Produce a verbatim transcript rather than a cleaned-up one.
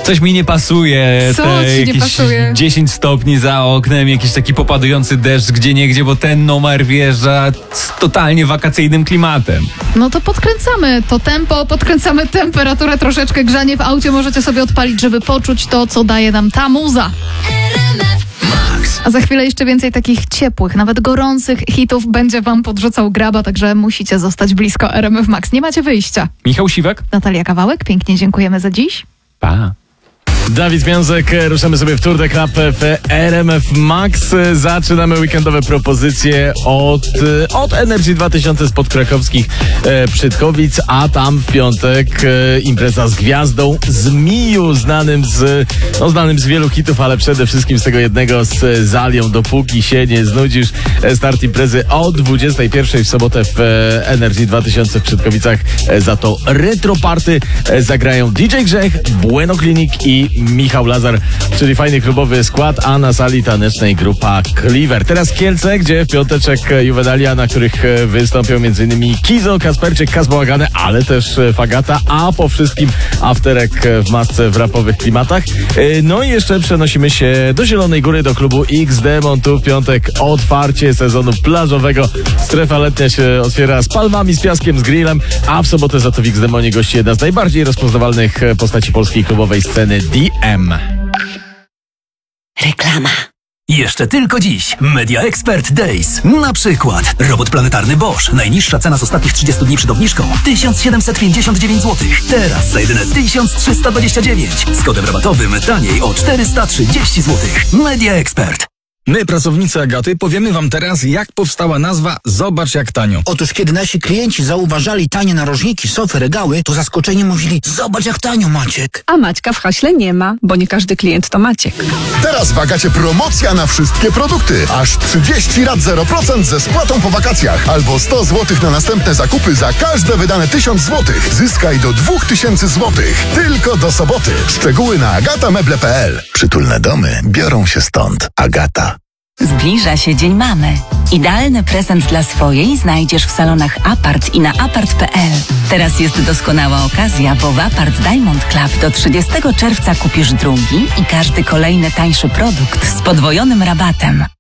Coś mi nie pasuje. Co te ci nie jakieś pasuje? dziesięć stopni za oknem, jakiś taki popadający deszcz gdzie niegdzie, bo ten numer wjeżdża z totalnie wakacyjnym klimatem. No to podkręcamy to tempo, podkręcamy temperaturę, troszeczkę grzanie w aucie możecie sobie odpalić, żeby poczuć to, co daje nam ta muza. A za chwilę jeszcze więcej takich ciepłych, nawet gorących hitów będzie wam podrzucał Graba, także musicie zostać blisko R M F Max. Nie macie wyjścia. Michał Siwek? Natalia Kawałek, pięknie dziękujemy za dziś. Pa. Dawid Wiązek, ruszamy sobie w Tour de Club w R M F Max. Zaczynamy weekendowe propozycje od, od Energy dwa tysiące spod krakowskich e, Przytkowic, a tam w piątek e, impreza z gwiazdą, z Miju, znanym z, no, znanym z wielu hitów, ale przede wszystkim z tego jednego z Zalią, Dopóki się nie znudzisz. Start imprezy o dwudziestej pierwszej w sobotę w e, Energy dwa tysiące w Przytkowicach. E, za to retro party e, zagrają D J Grzech, Bueno Clinic i Michał Lazar, czyli fajny klubowy skład, a na sali tanecznej grupa Cleaver. Teraz Kielce, gdzie w piąteczek Juvenalia, na których wystąpią m.in. Kizo, Kasperczyk, Kazbałagane, ale też Fagata, a po wszystkim afterek w masce w rapowych klimatach. No i jeszcze przenosimy się do Zielonej Góry, do klubu X Demon. Tu w piątek otwarcie sezonu plażowego. Strefa letnia się otwiera z palmami, z piaskiem, z grillem, a w sobotę za to w X Demonie gości jedna z najbardziej rozpoznawalnych postaci polskiej klubowej sceny, D M. Reklama. Jeszcze tylko dziś Media Expert Days. Na przykład robot planetarny Bosch. Najniższa cena z ostatnich trzydziestu dni przed obniżką tysiąc siedemset pięćdziesiąt dziewięć złotych. Teraz za jedyne tysiąc trzysta dwadzieścia dziewięć. Z kodem rabatowym taniej o czterysta trzydzieści złotych. Media Expert. My, pracownicy Agaty, powiemy wam teraz, jak powstała nazwa Zobacz jak tanio. Otóż kiedy nasi klienci zauważali tanie narożniki, sofy, regały, to zaskoczeni mówili: zobacz jak tanio, Maciek. A Maćka w haśle nie ma, bo nie każdy klient to Maciek. Teraz w Agacie promocja na wszystkie produkty. Aż trzydzieści rat zero procent ze spłatą po wakacjach. Albo sto złotych na następne zakupy za każde wydane tysiąc złotych. Zyskaj do dwa tysiące złotych. Tylko do soboty. Szczegóły na agatameble kropka p l. Przytulne domy biorą się stąd. Agata. Zbliża się Dzień Mamy. Idealny prezent dla swojej znajdziesz w salonach Apart i na apart kropka p l. Teraz jest doskonała okazja, bo w Apart Diamond Club do trzydziestego czerwca kupisz drugi i każdy kolejny tańszy produkt z podwojonym rabatem.